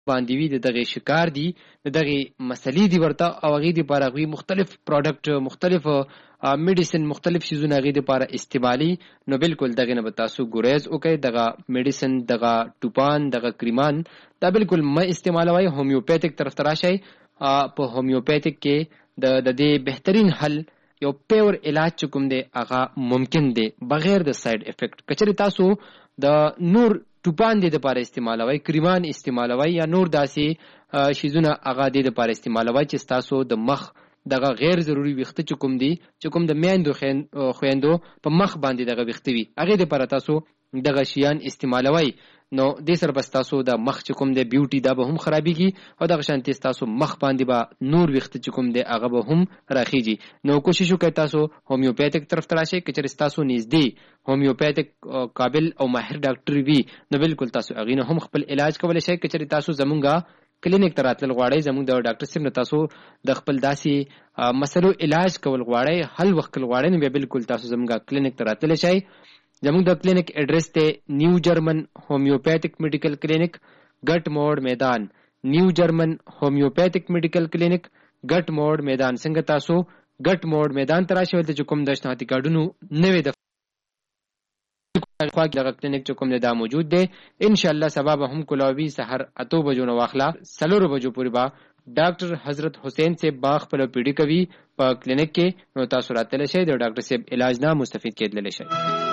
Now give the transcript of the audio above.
باندې وي د دغه شکار دي د دغه مسلې دی ورته او هغه دی لپاره غوي مختلف پروډکټ مختلف میډیسن مختلف شیزونه هغه دی لپاره استعمالي نو بالکل دغه نه تاسو ګوریز اوکي دغه میډیسن دغه ټوپان دغه کریمان دا بالکل ما استعمالوي هومیوپیتیک طرف تراشي په هومیوپیتیک کې د دې بهترین حل یو پیور علاج کوم دی هغه ممکن دی بغیر د ساید افیکټ کچري تاسو د نور ټوپان دې لپاره استعمالوي کریمان استعمالوي یا نور داسې شیزونه هغه دې لپاره استعمالوي چې تاسو د مخ دغه غیر ضروری وخت چکم دي چې کوم د میندو خويندو په مخ باندې دغه وخت وي هغه دې لپاره تاسو دغه شیان استعمالوي نو د سر بس تاسو د مخ چکم د بیوټي دا به هم خرابيږي او دغه شانتي تاسو مخ باندې به نور وخت چکم د هغه به هم راخيږي نو کوشش وکړئ تاسو هومیوپیتیک طرف تراشي کچې تاسو نږدې هومیوپیتیک قابل او ماهر ډاکټر وي نو بالکل تاسو هغه نه هم خپل علاج کولای شئ کچې تاسو زمونږه کلینیک ته راتلل غواړئ زموږ د ډاکټر صاحب نه تاسو د خپل داسې مسلو علاج کول غواړئ حل وخت غواړئ نو بالکل تاسو زموږ کلینیک ته راتلل شئ زموږ د کلینیک ایڈریس ته نیو جرمن هومیوپیتیک میډیکل کلینیک ګټ موډ میدان نیو جرمن هومیوپیتیک میډیکل کلینیک ګټ موډ میدان څنګه تاسو ګټ موډ میدان ته راشئ ولته کوم د شناختی کارډونو نوې د خو دغه کلینیک چې کوم دا موجود دی ان شاء الله سبب هم کلاوی سحر 8 بجو نو واخلا 3 بجو پورې با ډاکټر حضرت حسین سے باغ په پیډي کوي په کلینیک کې نو تاسو راتل شئ د ډاکټر صاحب علاج نه مستفید کېدل شئ